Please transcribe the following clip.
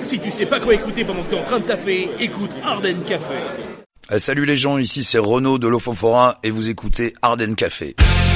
Si tu sais pas quoi écouter pendant que t'es en train de taffer, écoute Ardennes Café. Salut les gens, ici c'est Renaud de l'Ofofora et vous écoutez Ardennes Café.